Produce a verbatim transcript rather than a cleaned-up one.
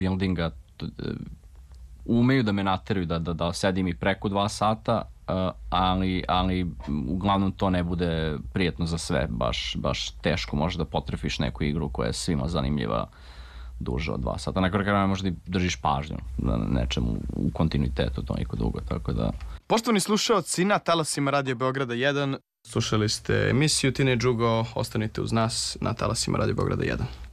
buildinga umeju da me nateraju da, da, da sedim i preko dva sata, ali, ali uglavnom to ne bude prijetno za sve, baš, baš teško može da potrefiš neku igru koja je svima zanimljiva duže od dva sata. Na kraju krajeva možda i držiš pažnju na nečemu u kontinuitetu toliko dugo, tako da... Poštovani slušaoci, na talasima Radio Beograda jedan slušali ste emisiju Teenage Jugo, ostanite uz nas na talasima Radio Beograda jedan.